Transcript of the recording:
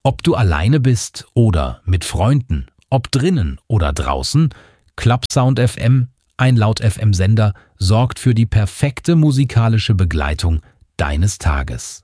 Ob du alleine bist oder mit Freunden, ob drinnen oder draußen, Clubsound FM, ein Laut-FM-Sender, sorgt für die perfekte musikalische Begleitung deines Tages.